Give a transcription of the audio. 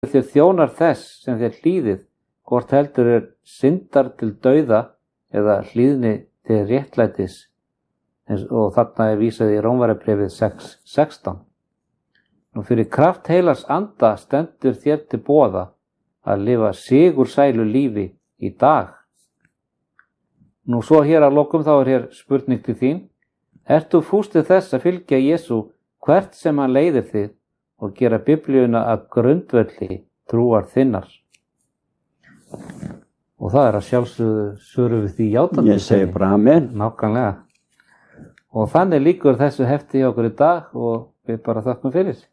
þér þjónar þess sem þér hlýðið, hvort heldur syndar til dauða eða hlýðni til réttlætis. Og þarna vísað í Rómverjabréfið 6:16. Nú fyrir kraft heilars anda stendur þér til boða að lifa sigursælu lífi í dag. Nú svo hér að lokum þá hér spurning til þín. Ert þú fús til þess að fylgja Jesú hvert sem hann leiðir þig og gera Biblíuna að grundvelli trúar þinnar? Og það að sjálfsögðu svörum við því játandi. Ég segi bara amen. Nákvæmlega. Og þannig lýkur þessu hefti hjá okkur í dag og við bara þakkum fyrir.